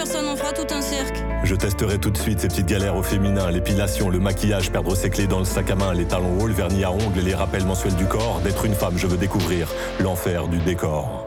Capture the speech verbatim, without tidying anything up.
personne, on fera tout un cirque. Je testerai tout de suite ces petites galères au féminin, l'épilation, le maquillage, perdre ses clés dans le sac à main, les talons hauts, le vernis à ongles et les rappels mensuels du corps. D'être une femme, je veux découvrir l'enfer du décor.